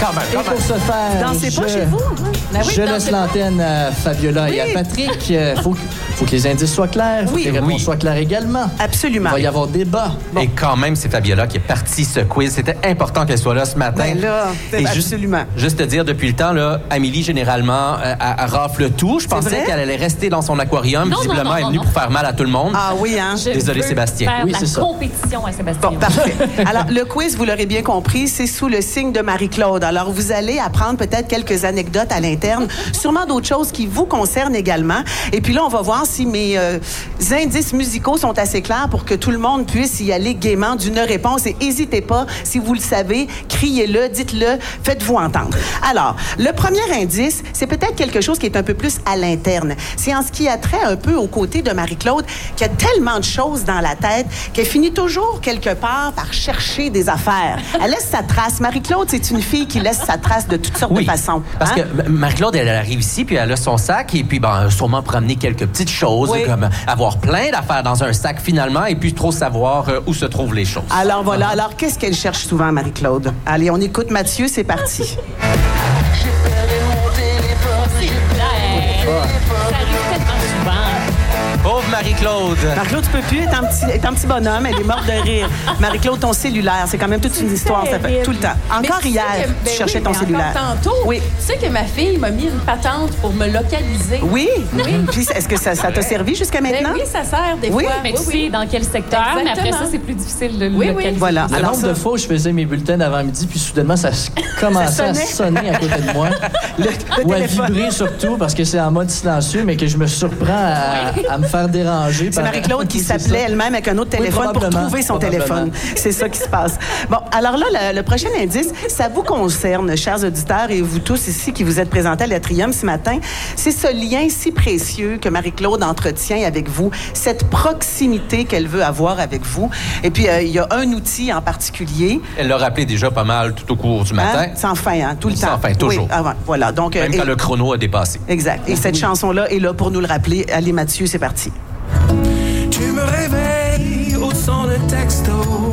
quand même. Et pour ce faire, Dansez pas chez vous. Ben oui, je laisse l'antenne à Fabiola et à Patrick. Faut que les indices soient clairs, faut que les réponses soient claires également. Absolument. Il va y avoir débat. Et quand même, c'est Fabiola qui est partie ce quiz. C'était important qu'elle soit là ce matin. Ben là, Et absolument. Juste te dire, depuis le temps, là, Amélie, généralement, elle rafle tout. Je pensais vrai? qu'elle allait rester dans son aquarium. Non, Visiblement, non, elle est venue non. pour faire mal à tout le monde. Ah oui, hein? Désolé, Sébastien. Faire Oui, la c'est ça. compétition à Sébastien. Bon, parfait. Alors, le quiz, vous l'aurez bien compris, c'est sous le signe de Marie-Claude. Alors, vous allez apprendre peut-être quelques anecdotes à l'interne, sûrement d'autres choses qui vous concernent également. Et puis là, on va voir si mes indices musicaux sont assez clairs pour que tout le monde puisse y aller gaiement d'une réponse. Et n'hésitez pas, si vous le savez, criez-le, dites-le, faites-vous entendre. Alors, le premier indice, c'est peut-être quelque chose qui est un peu plus à l'interne. C'est en ce qui a trait un peu aux côtés de Marie-Claude, qui a tellement de choses dans la tête qu'elle finit toujours quelque part par chercher des affaires. Elle laisse sa trace. Marie-Claude, c'est une fille qui laisse sa trace de toutes sortes de façons. Parce Hein? que Marie-Claude, elle arrive ici, puis elle a son sac, et puis sûrement pour amener quelques petites choses, comme avoir plein d'affaires dans un sac finalement, et puis trop savoir où se trouvent les choses. Alors voilà. Alors, qu'est-ce qu'elle cherche souvent, Marie-Claude? Allez, on écoute Mathieu, c'est parti. Ça arrive tellement souvent. Pauvre Marie-Claude! Marie-Claude, tu peux plus, elle est un petit bonhomme, elle est morte de rire. Marie-Claude, ton cellulaire, c'est quand même toute une histoire, ça fait tout le temps. Encore Mais hier, tu sais que- tu cherchais ton encore cellulaire. Tantôt, Oui. tu sais que ma fille m'a mis une patente pour me localiser. Oui. Puis, est-ce que ça t'a servi jusqu'à Ben maintenant? oui, ça sert des Oui. fois. Mais tu sais dans quel secteur, mais après Exactement. ça, c'est plus difficile de le Oui, oui. localiser. Voilà. Le Alors nombre ça, de fois où je faisais mes bulletins d'avant-midi, puis soudainement, ça commençait à sonner à côté de moi. Ou à téléphone. vibrer surtout, parce que c'est en mode silencieux, mais que je me surprends à me faire déranger. c'est Marie-Claude qui s'appelait elle-même avec un autre Oui, téléphone pour probablement. trouver son téléphone. C'est ça qui se passe. Bon, alors là, le prochain indice, ça vous concerne, chers auditeurs, et vous tous ici qui vous êtes présentés à l'Atrium ce matin. C'est ce lien si précieux que Marie-Claude entretient avec vous, cette proximité qu'elle veut avoir avec vous. Et puis, il y a un outil en particulier. Elle l'a rappelé déjà pas mal tout au cours du matin. Hein? Sans fin, hein? Tout le temps. Sans fin, toujours. Oui, avant. Voilà. Donc, Même et- quand le chrono a dépassé. Exact. Et cette chanson-là est là pour nous le rappeler. Allez, Mathieu, c'est parti. Tu me réveilles au son de texto.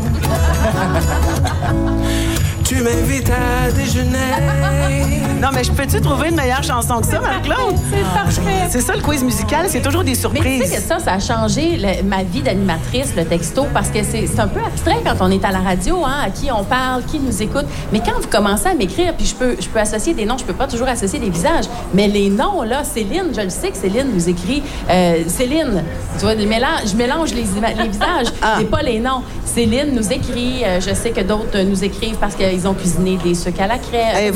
Tu m'invites à déjeuner. Non, mais je peux-tu trouver une meilleure chanson que ça, Marie-Claude? C'est parfait. C'est ça, le quiz musical, c'est toujours des Mais tu surprises. sais que ça a changé ma vie d'animatrice, le texto, parce que c'est un peu abstrait quand on est à la radio, hein, à qui on parle, qui nous écoute. Mais quand vous commencez à m'écrire, puis je peux associer des noms, je peux pas toujours associer des visages, mais les noms, là, Céline, je le sais que Céline nous écrit. Céline, tu vois, je mélange les visages, mais pas les noms. Céline nous écrit, je sais que d'autres nous écrivent parce qu'ils ont cuisiné des sucres à la crème.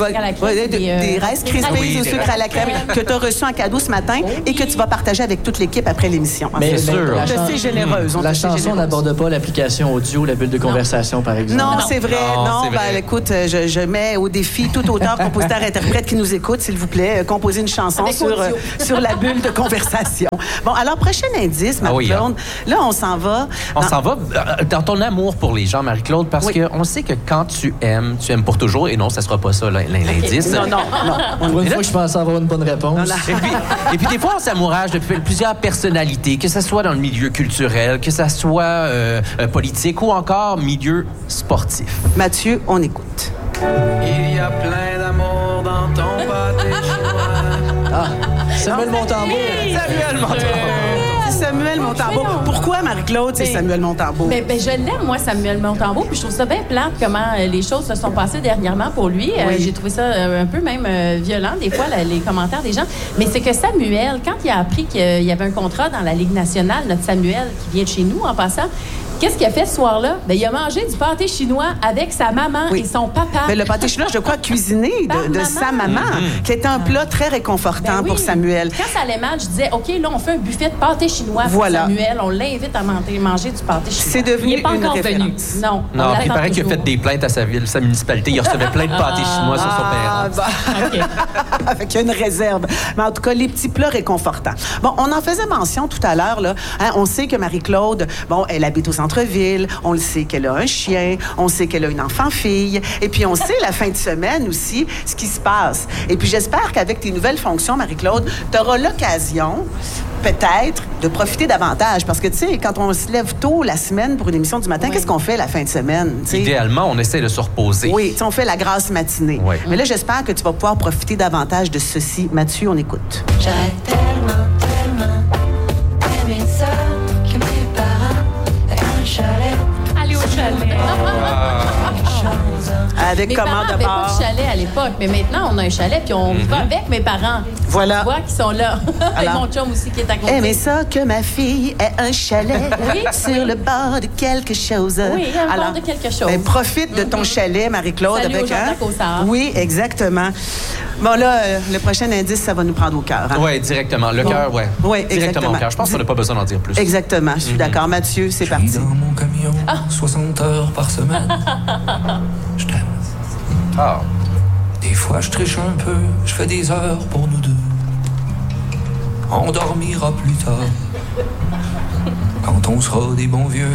Des Rice Krispies au sucre à la crème que tu as reçu en cadeau ce matin et que tu vas partager avec toute l'équipe après l'émission. Mais sûr. la Je sais généreuse. La chanson n'aborde pas l'application audio, la bulle de conversation, par exemple. Non, c'est vrai. Non, Non, c'est vrai. ben, écoute, je mets au défi tout auteur, compositeur, interprète qui nous écoute, s'il vous plaît, composer une chanson Avec audio. sur la bulle de conversation. Bon, alors, prochain indice, Ah oui, Marie-Claude. Là, on s'en va. On s'en va dans ton amour pour les gens, Marie-Claude, parce qu'on sait que quand tu aimes pour toujours. Et non, ça sera pas ça, l'indice. Non. Pour une fois que je pensais avoir une bonne réponse. Et puis, des fois, on s'amourage de plusieurs personnalités, que ce soit dans le milieu culturel, que ce soit politique ou encore milieu sportif. Mathieu, on écoute. Il y a plein d'amour dans ton pâté chinois. Samuel Montembeau. Samuel Montembeau. Samuel Montembeau. Pourquoi, Marie-Claude, c'est Samuel Montembeau? Ben, je l'aime, moi, Samuel Montembeau, puis je trouve ça bien plate comment les choses se sont passées dernièrement pour lui. J'ai trouvé ça un peu même violent, des fois, les commentaires des gens. Mais c'est que Samuel, quand il a appris qu'il y avait un contrat dans la Ligue nationale, notre Samuel, qui vient de chez nous en passant, qu'est-ce qu'il a fait ce soir-là? Ben, il a mangé du pâté chinois avec sa maman et son papa. Mais le pâté chinois, je crois, cuisiné de sa maman, qui était un plat très réconfortant Ben oui. pour Samuel. Quand ça allait mal, je disais, OK, là, on fait un buffet de pâté chinois pour Samuel. On l'invite à manger du pâté chinois. C'est devenu Il est pas une encore référence. venu. Non. on Non, l'attend il paraît qu'il a toujours. fait des plaintes à sa ville, sa municipalité. Il recevait plein de pâtés chinois sur son père. Fait qu'il y a une réserve. Mais en tout cas, les petits plats réconfortants. Bon, on en faisait mention tout à l'heure, là. Hein, on sait que Marie-Claude, bon, elle habite au centre centre-ville, on le sait qu'elle a un chien, on sait qu'elle a une enfant-fille, et puis on sait la fin de semaine aussi ce qui se passe. Et puis j'espère qu'avec tes nouvelles fonctions, Marie-Claude, tu auras l'occasion peut-être de profiter davantage. Parce que, tu sais, quand on se lève tôt la semaine pour une émission du matin, qu'est-ce qu'on fait la fin de semaine? T'sais? Idéalement, on essaie de se reposer. Oui, on fait la grasse matinée. Oui. Mais là, j'espère que tu vas pouvoir profiter davantage de ceci. Mathieu, on écoute. J'aurais tellement aimé ça que mes parents aient un chalet. Allez au chalet. Avec Mes commande parents de n'avaient pas bord. de chalet à l'époque, mais maintenant, on a un chalet, puis on va avec mes parents. Voilà. Tu vois qu'ils sont là. Avec Alors, mon chum aussi qui est à côté. Aimez ça que ma fille ait un chalet sur le bord de quelque chose. Oui, un bord de quelque chose. Ben, profite de ton chalet, Marie-Claude. Salut aux gens de la Côte-Sart. Oui, exactement. Bon, là, le prochain indice, ça va nous prendre au cœur. Hein? Oui, directement. Le cœur, oui. Oui, Directement exactement. au cœur. Je pense qu'on n'a pas besoin d'en dire plus. Exactement, je suis d'accord. Mathieu, c'est parti. Dans mon camion, 60 heures par semaine. Je t'aime. Ah. Des fois, je triche un peu, je fais des heures pour nous deux. On dormira plus tard. Quand on sera des bons vieux.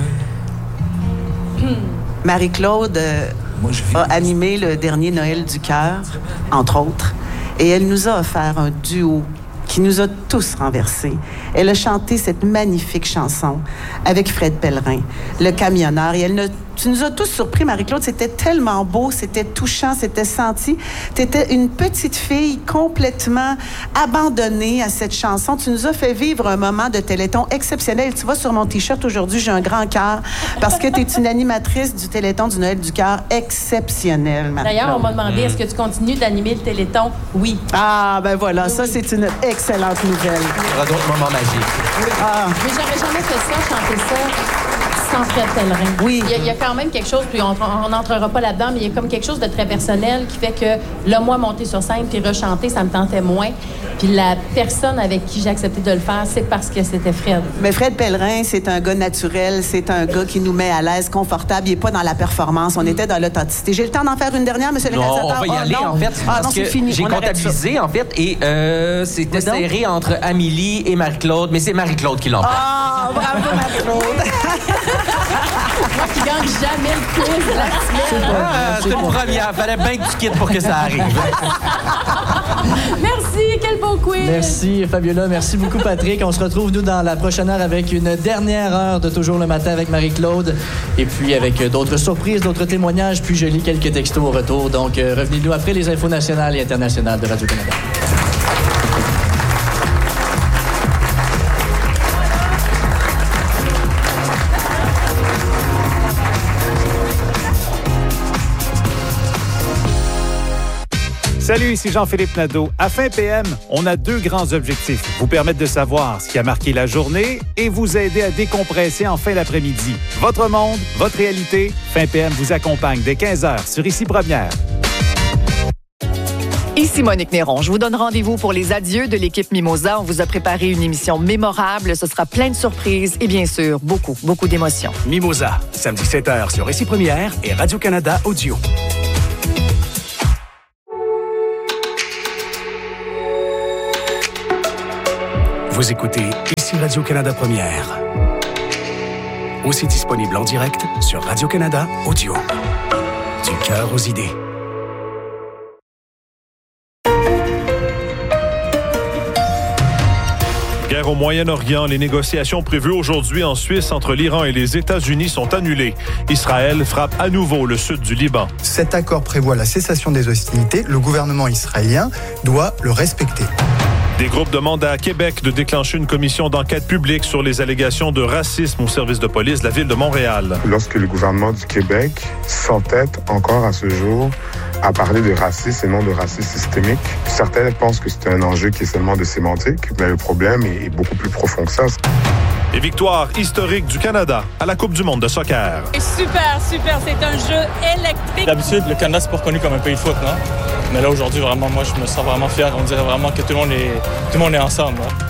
Marie-Claude Moi, je vis. a animé le dernier Noël du cœur, entre autres, et elle nous a offert un duo qui nous a tous renversés. Elle a chanté cette magnifique chanson avec Fred Pellerin, le camionneur, et tu nous as tous surpris, Marie-Claude. C'était tellement beau, c'était touchant, c'était senti. Tu étais une petite fille complètement abandonnée à cette chanson. Tu nous as fait vivre un moment de Téléthon exceptionnel. Tu vois, sur mon T-shirt aujourd'hui, j'ai un grand cœur parce que tu es une animatrice du Téléthon du Noël du cœur exceptionnelle, Marie-Claude. D'ailleurs, on m'a demandé, est-ce que tu continues d'animer le Téléthon? Oui. Ah, ben voilà, ça, c'est une excellente nouvelle. Il y aura d'autres moments magiques. Ah, Mais j'aurais jamais fait ça, chanter ça, sans Fred Pellerin. Oui. Il y a quand même quelque chose, puis on n'entrera pas là-dedans, mais il y a comme quelque chose de très personnel qui fait que, là, moi, monter sur scène puis rechanter, ça me tentait moins. Puis la personne avec qui j'ai accepté de le faire, c'est parce que c'était Fred. mais Fred Pellerin, c'est un gars naturel, c'est un gars qui nous met à l'aise, confortable. Il n'est pas dans la performance, on était dans l'authenticité. J'ai le temps d'en faire une dernière, monsieur le Non, réalisateur? on va y aller, non. en fait. Ah parce non, c'est que fini. J'ai On arrête ça. comptabilisé, en fait, et c'était Oui, donc. serré entre Amélie et Marie-Claude, mais c'est Marie-Claude qui l'emporte. Ah, bravo, Marie-Claude. Moi qui gagne jamais le quiz de la semaine. C'est une première. Fallait bien que tu quittes pour que ça arrive. Merci, quel beau quiz! Merci, Fabiola. Merci beaucoup, Patrick. On se retrouve, nous, dans la prochaine heure avec une dernière heure de Toujours le matin avec Marie-Claude. Et puis avec d'autres surprises, d'autres témoignages. Puis je lis quelques textos au retour. Donc, revenez-nous après les infos nationales et internationales de Radio-Canada. Salut, ici Jean-Philippe Nadeau. À Fin PM, on a deux grands objectifs. Vous permettre de savoir ce qui a marqué la journée et vous aider à décompresser en fin d'après-midi. Votre monde, votre réalité. Fin PM vous accompagne dès 15h sur Ici Première. Ici Monique Néron. Je vous donne rendez-vous pour les adieux de l'équipe Mimosa. On vous a préparé une émission mémorable. Ce sera plein de surprises et bien sûr, beaucoup d'émotions. Mimosa, samedi 7h sur Ici Première et Radio-Canada Audio. Vous écoutez Ici Radio-Canada Première. Aussi disponible en direct sur Radio-Canada Audio. Du cœur aux idées. Guerre au Moyen-Orient, les négociations prévues aujourd'hui en Suisse entre l'Iran et les États-Unis sont annulées. Israël frappe à nouveau le sud du Liban. Cet accord prévoit la cessation des hostilités. Le gouvernement israélien doit le respecter. Des groupes demandent à Québec de déclencher une commission d'enquête publique sur les allégations de racisme au service de police de la ville de Montréal. Lorsque le gouvernement du Québec s'entête encore à ce jour à parler de racisme et non de racisme systémique, certains pensent que c'est un enjeu qui est seulement de sémantique, mais le problème est beaucoup plus profond que ça. Et victoire historique du Canada à la Coupe du monde de soccer. Super, c'est un jeu électrique. D'habitude, le Canada, c'est pas reconnu comme un pays de foot, non? Mais là, aujourd'hui, vraiment, moi, je me sens vraiment fier. On dirait vraiment que tout le monde est ensemble. Là.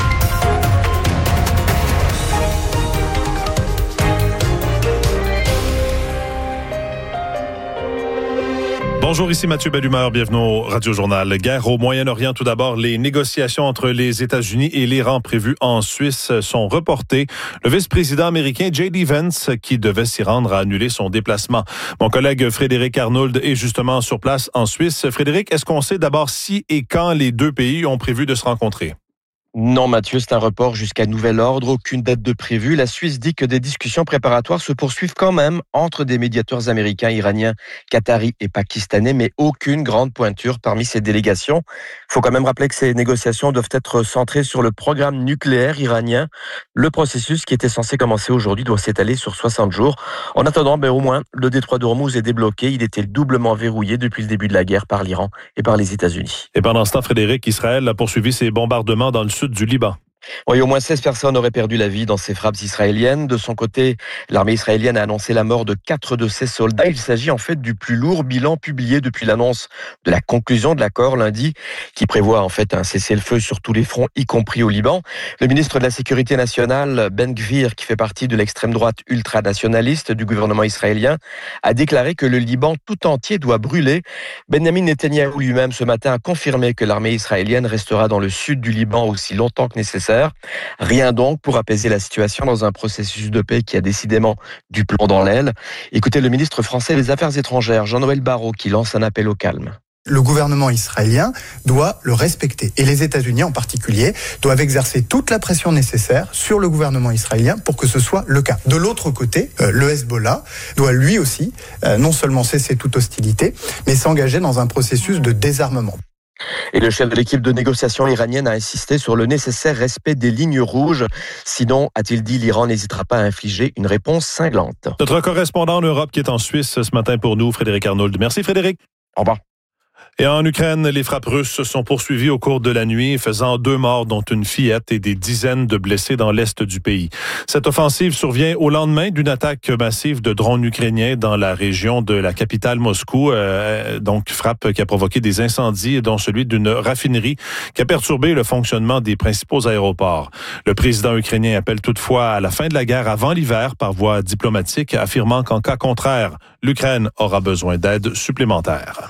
Bonjour, ici Mathieu Bellumeur, bienvenue au Radio Journal. Guerre au Moyen-Orient. Tout d'abord, les négociations entre les États-Unis et l'Iran prévues en Suisse sont reportées. Le vice-président américain J.D. Vance, qui devait s'y rendre, a annulé son déplacement. Mon collègue Frédéric Arnould est justement sur place en Suisse. Frédéric, est-ce qu'on sait d'abord si et quand les deux pays ont prévu de se rencontrer? Non, Mathieu, c'est un report jusqu'à nouvel ordre. Aucune date de prévue. La Suisse dit que des discussions préparatoires se poursuivent quand même entre des médiateurs américains, iraniens, qataris et pakistanais, mais aucune grande pointure parmi ces délégations. Il faut quand même rappeler que ces négociations doivent être centrées sur le programme nucléaire iranien. Le processus qui était censé commencer aujourd'hui doit s'étaler sur 60 jours. En attendant, au moins, le détroit d'Ormuz est débloqué. Il était doublement verrouillé depuis le début de la guerre par l'Iran et par les États-Unis. Et pendant ce temps, Frédéric, Israël a poursuivi ses bombardements dans le sud du Liban. Oui, au moins 16 personnes auraient perdu la vie dans ces frappes israéliennes. De son côté, l'armée israélienne a annoncé la mort de 4 de ses soldats. Il s'agit en fait du plus lourd bilan publié depuis l'annonce de la conclusion de l'accord lundi, qui prévoit en fait un cessez-le-feu sur tous les fronts, y compris au Liban. Le ministre de la Sécurité nationale, Ben Gvir, qui fait partie de l'extrême droite ultranationaliste du gouvernement israélien, a déclaré que le Liban tout entier doit brûler. Benjamin Netanyahou lui-même ce matin a confirmé que l'armée israélienne restera dans le sud du Liban aussi longtemps que nécessaire. Rien donc pour apaiser la situation dans un processus de paix qui a décidément du plomb dans l'aile. Écoutez le ministre français des Affaires étrangères, Jean-Noël Barrot, qui lance un appel au calme. Le gouvernement israélien doit le respecter. Et les États-Unis en particulier doivent exercer toute la pression nécessaire sur le gouvernement israélien pour que ce soit le cas. De l'autre côté, le Hezbollah doit lui aussi non seulement cesser toute hostilité, mais s'engager dans un processus de désarmement. Et le chef de l'équipe de négociation iranienne a insisté sur le nécessaire respect des lignes rouges. Sinon, a-t-il dit, l'Iran n'hésitera pas à infliger une réponse cinglante. Notre correspondant en Europe qui est en Suisse ce matin pour nous, Frédéric Arnould. Merci Frédéric. Au revoir. Et en Ukraine, les frappes russes se sont poursuivies au cours de la nuit, faisant 2 morts, dont une fillette, et des dizaines de blessés dans l'est du pays. Cette offensive survient au lendemain d'une attaque massive de drones ukrainiens dans la région de la capitale Moscou. Donc, frappe qui a provoqué des incendies, dont celui d'une raffinerie qui a perturbé le fonctionnement des principaux aéroports. Le président ukrainien appelle toutefois à la fin de la guerre avant l'hiver par voie diplomatique, affirmant qu'en cas contraire, l'Ukraine aura besoin d'aide supplémentaire.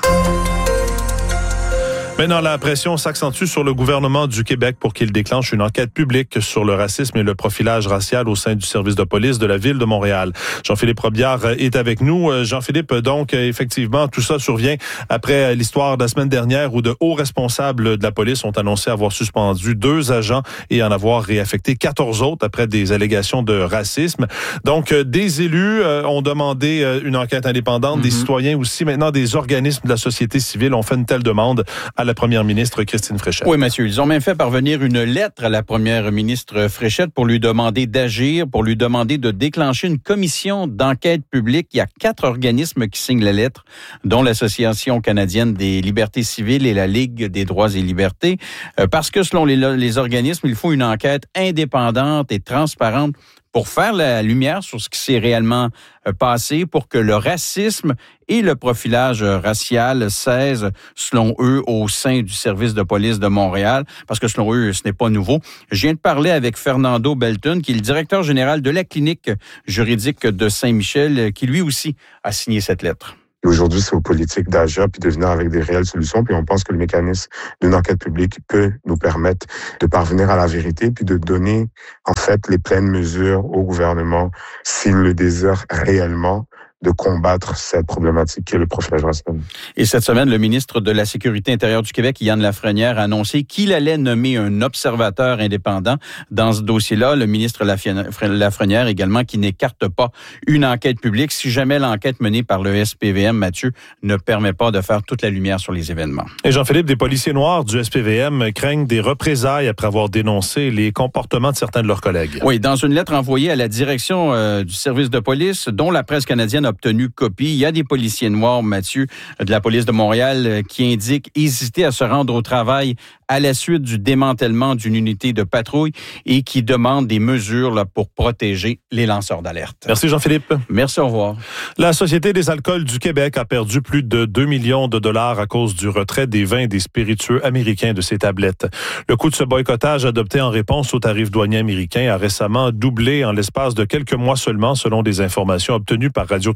Maintenant, la pression s'accentue sur le gouvernement du Québec pour qu'il déclenche une enquête publique sur le racisme et le profilage racial au sein du service de police de la Ville de Montréal. Jean-Philippe Robillard est avec nous. Jean-Philippe, donc, effectivement, tout ça survient après l'histoire de la semaine dernière où de hauts responsables de la police ont annoncé avoir suspendu 2 agents et en avoir réaffecté 14 autres après des allégations de racisme. Donc, des élus ont demandé une enquête indépendante, des citoyens aussi. Maintenant, des organismes de la société civile ont fait une telle demande à la première ministre Christine Fréchette. Oui, Mathieu. Ils ont même fait parvenir une lettre à la première ministre Fréchette pour lui demander d'agir, pour lui demander de déclencher une commission d'enquête publique. Il y a 4 organismes qui signent la lettre, dont l'Association canadienne des libertés civiles et la Ligue des droits et libertés, parce que selon les organismes, il faut une enquête indépendante et transparente pour faire la lumière sur ce qui s'est réellement passé, pour que le racisme et le profilage racial cessent, selon eux, au sein du service de police de Montréal, parce que selon eux, ce n'est pas nouveau. Je viens de parler avec Fernando Belton, qui est le directeur général de la clinique juridique de Saint-Michel, qui lui aussi a signé cette lettre. Et aujourd'hui, c'est aux politiques d'agir puis de venir avec des réelles solutions. Puis on pense que le mécanisme d'une enquête publique peut nous permettre de parvenir à la vérité puis de donner, en fait, les pleines mesures au gouvernement s'il le désire réellement de combattre cette problématique qui est le profilage racial. Et cette semaine, le ministre de la Sécurité intérieure du Québec, Yann Lafrenière, a annoncé qu'il allait nommer un observateur indépendant dans ce dossier-là. Le ministre Lafrenière également qui n'écarte pas une enquête publique si jamais l'enquête menée par le SPVM, Mathieu, ne permet pas de faire toute la lumière sur les événements. Et Jean-Philippe, des policiers noirs du SPVM craignent des représailles après avoir dénoncé les comportements de certains de leurs collègues. Oui, dans une lettre envoyée à la direction du service de police, dont la presse canadienne a obtenu copie. Il y a des policiers noirs, Mathieu, de la police de Montréal, qui indiquent hésiter à se rendre au travail à la suite du démantèlement d'une unité de patrouille et qui demandent des mesures là, pour protéger les lanceurs d'alerte. Merci Jean-Philippe. Merci, au revoir. La Société des alcools du Québec a perdu plus de 2 millions de dollars à cause du retrait des vins et des spiritueux américains de ses tablettes. Le coût de ce boycottage adopté en réponse aux tarifs douaniers américains a récemment doublé en l'espace de quelques mois seulement, selon des informations obtenues par Radio-Canada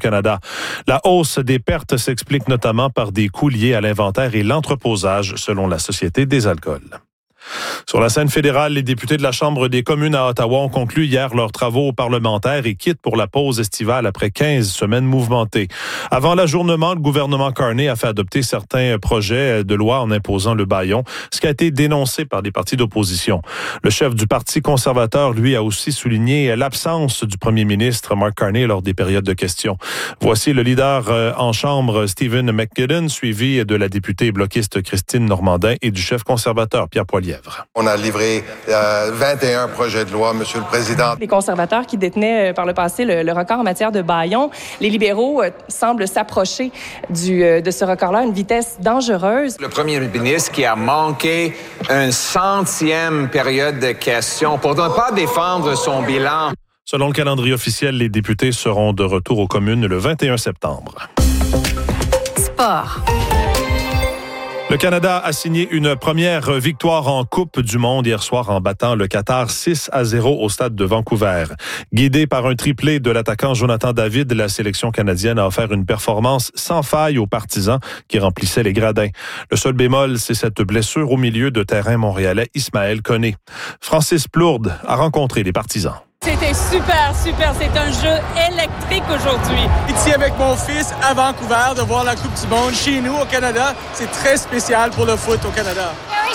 Canada. La hausse des pertes s'explique notamment par des coûts liés à l'inventaire et l'entreposage, selon la Société des alcools. Sur la scène fédérale, les députés de la Chambre des communes à Ottawa ont conclu hier leurs travaux parlementaires et quittent pour la pause estivale après 15 semaines mouvementées. Avant l'ajournement, le gouvernement Carney a fait adopter certains projets de loi en imposant le bâillon, ce qui a été dénoncé par des partis d'opposition. Le chef du Parti conservateur, lui, a aussi souligné l'absence du premier ministre Mark Carney lors des périodes de questions. Voici le leader en Chambre, Stephen McKinnon, suivi de la députée bloquiste Christine Normandin et du chef conservateur Pierre Poilievre. On a livré 21 projets de loi, Monsieur le Président. Les conservateurs qui détenaient par le passé le record en matière de bâillons, les libéraux semblent s'approcher de ce record-là à une vitesse dangereuse. Le premier ministre qui a manqué une 100e période de questions pour ne pas défendre son bilan. Selon le calendrier officiel, les députés seront de retour aux communes le 21 septembre. Sport. Le Canada a signé une première victoire en Coupe du monde hier soir en battant le Qatar 6-0 au stade de Vancouver. Guidé par un triplé de l'attaquant Jonathan David, la sélection canadienne a offert une performance sans faille aux partisans qui remplissaient les gradins. Le seul bémol, c'est cette blessure au milieu de terrain montréalais Ismaël Koné. Francis Plourde a rencontré les partisans. C'était super. C'est un jeu électrique aujourd'hui. Ici avec mon fils à Vancouver, de voir la Coupe du monde chez nous au Canada, c'est très spécial pour le foot au Canada.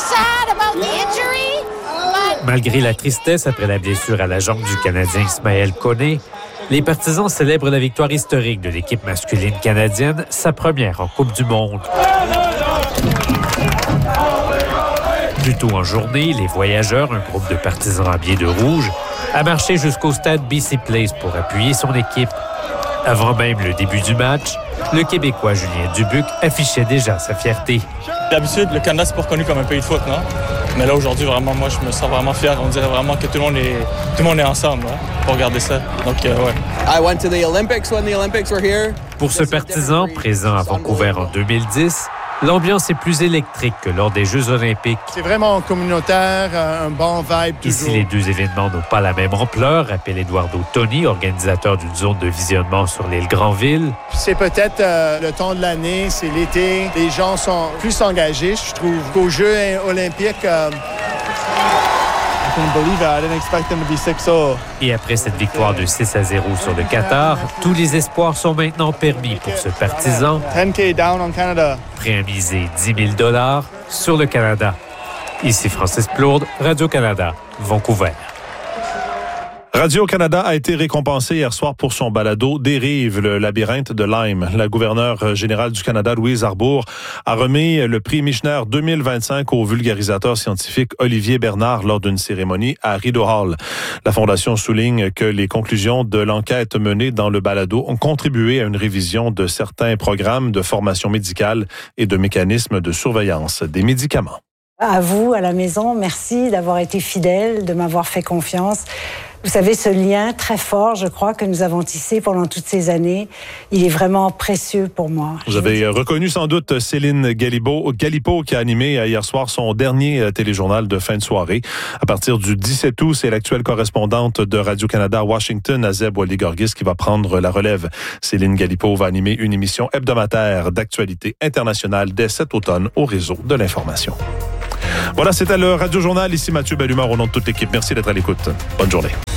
Malgré la tristesse après la blessure à la jambe du Canadien Ismaël Koné, les partisans célèbrent la victoire historique de l'équipe masculine canadienne, sa première en Coupe du monde. Plus tôt en journée, les Voyageurs, un groupe de partisans habillés de rouge, a marché jusqu'au stade BC Place pour appuyer son équipe. Avant même le début du match, le Québécois Julien Dubuc affichait déjà sa fierté. D'habitude, le Canada, c'est pas reconnu comme un pays de foot, non? Mais là, aujourd'hui, vraiment, moi, je me sens vraiment fier. On dirait vraiment que tout le monde est ensemble pour regarder ça. Donc, ouais. I went to the Olympics when the Olympics were here. Pour ce partisan, présent à Vancouver en 2010, l'ambiance est plus électrique que lors des Jeux olympiques. C'est vraiment communautaire, un bon vibe toujours. Ici, les deux événements n'ont pas la même ampleur, rappelle Eduardo Toni, organisateur d'une zone de visionnement sur l'île Granville. C'est peut-être le temps de l'année, c'est l'été. Les gens sont plus engagés, je trouve, qu'aux Jeux olympiques. Et après cette victoire de 6-0 sur le Qatar, tous les espoirs sont maintenant permis pour ce partisan. 10K down on Canada. Prêt à miser 10 000 $ sur le Canada. Ici Francis Plourde, Radio-Canada, Vancouver. Radio-Canada a été récompensé hier soir pour son balado Dérive, le labyrinthe de Lyme. La gouverneure générale du Canada, Louise Arbour, a remis le prix Michener 2025 au vulgarisateur scientifique Olivier Bernard lors d'une cérémonie à Rideau Hall. La Fondation souligne que les conclusions de l'enquête menée dans le balado ont contribué à une révision de certains programmes de formation médicale et de mécanismes de surveillance des médicaments. À vous, à la maison, merci d'avoir été fidèle, de m'avoir fait confiance. Vous savez, ce lien très fort, je crois, que nous avons tissé pendant toutes ces années, il est vraiment précieux pour moi. Vous avez reconnu sans doute Céline Galipo qui a animé hier soir son dernier téléjournal de fin de soirée. À partir du 17 août, c'est l'actuelle correspondante de Radio-Canada à Washington, Azeb Wally-Gorgis, qui va prendre la relève. Céline Galipo va animer une émission hebdomadaire d'actualité internationale dès cet automne au réseau de l'information. Voilà, c'était le Radio Journal. Ici Mathieu Bellumeur au nom de toute l'équipe. Merci d'être à l'écoute. Bonne journée.